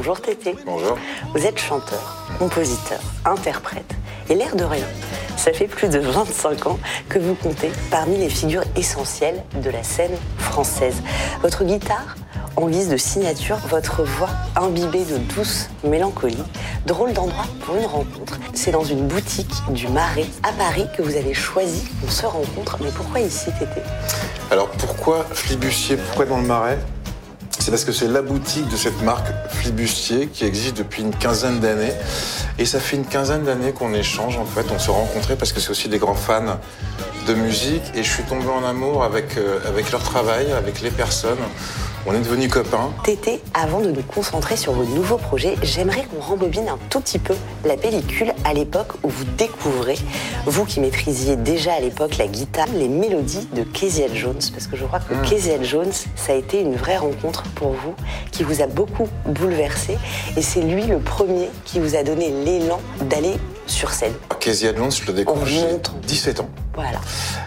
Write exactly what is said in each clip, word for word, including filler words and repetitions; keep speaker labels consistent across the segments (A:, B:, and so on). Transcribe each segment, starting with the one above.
A: Bonjour Tété.
B: Bonjour.
A: Vous êtes chanteur, compositeur, interprète. Et l'air de rien, ça fait plus de vingt-cinq ans que vous comptez parmi les figures essentielles de la scène française. Votre guitare, en guise de signature, votre voix imbibée de douce mélancolie. Drôle d'endroit pour une rencontre. C'est dans une boutique du Marais à Paris que vous avez choisi qu'on se rencontre. Mais pourquoi ici, Tété?
B: Alors pourquoi Flibustier? Pourquoi dans le Marais? C'est parce que c'est la boutique de cette marque Flibustier qui existe depuis une quinzaine d'années. Et ça fait une quinzaine d'années qu'on échange, en fait. On se rencontrait parce que c'est aussi des grands fans de musique. Et je suis tombé en amour avec, euh, avec leur travail, avec les personnes. On est devenus copains.
A: Tété, avant de nous concentrer sur vos nouveaux projets, j'aimerais qu'on rembobine un tout petit peu la pellicule à l'époque où vous découvrez, vous qui maîtrisiez déjà à l'époque la guitare, les mélodies de Kezia Jones. Parce que je crois que mmh. Kezia Jones, ça a été une vraie rencontre pour vous, qui vous a beaucoup bouleversé. Et c'est lui le premier qui vous a donné l'élan d'aller sur scène.
B: Kezia Jones, je le découvre, j'ai dix-sept ans.
A: Voilà.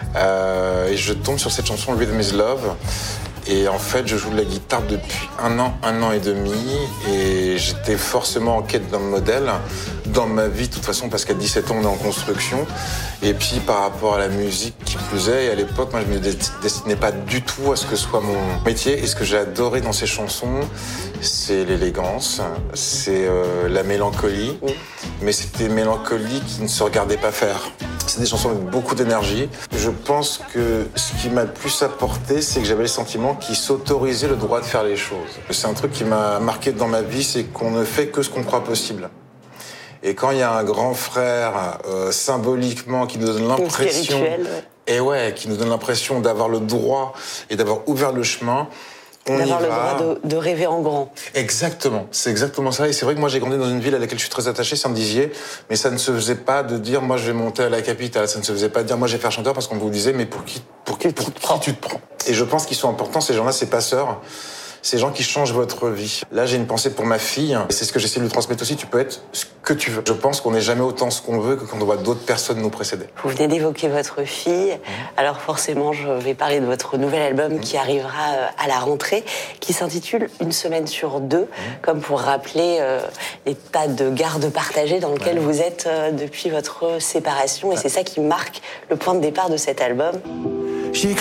B: Euh, et je tombe sur cette chanson Rhythm is Love. Et en fait, je joue de la guitare depuis un an, un an et demi. Et j'étais forcément en quête d'un modèle dans ma vie, de toute façon, parce qu'à dix-sept ans, on est en construction. Et puis, par rapport à la musique qui plaisait, et à l'époque, moi, je ne me destinais pas du tout à ce que soit mon métier. Et ce que j'ai adoré dans ces chansons, c'est l'élégance, c'est euh, la mélancolie. Mais c'était mélancolie qui ne se regardait pas faire. C'est des chansons avec beaucoup d'énergie. Je pense que ce qui m'a le plus apporté, c'est que j'avais le sentiment qu'ils s'autorisaient le droit de faire les choses. C'est un truc qui m'a marqué dans ma vie, c'est qu'on ne fait que ce qu'on croit possible. Et quand il y a un grand frère, euh, symboliquement, qui nous donne l'impression...
A: Ouais.
B: Et ouais, qui nous donne l'impression d'avoir le droit et d'avoir ouvert le chemin...
A: D'avoir le droit de, de rêver en grand.
B: Exactement, c'est exactement ça. Et c'est vrai que moi j'ai grandi dans une ville à laquelle je suis très attaché, Saint-Dizier, mais ça ne se faisait pas de dire moi je vais monter à la capitale, ça ne se faisait pas de dire moi je vais faire chanteur parce qu'on vous disait mais pour qui, pour qui, pour qui tu te prends. Et je pense qu'ils sont importants ces gens-là, ces passeurs, ces gens qui changent votre vie. Là j'ai une pensée pour ma fille, et c'est ce que j'essaie de lui transmettre aussi, tu peux être ce que tu veux. Je pense qu'on n'est jamais autant ce qu'on veut que quand on voit d'autres personnes nous précéder.
A: Vous venez d'évoquer votre fille, mmh. alors forcément je vais parler de votre nouvel album mmh. qui arrivera à la rentrée, qui s'intitule Une semaine sur deux, mmh. comme pour rappeler euh, l'état de garde partagée dans lequel ouais. vous êtes euh, depuis votre séparation, et ouais. c'est ça qui marque le point de départ de cet album.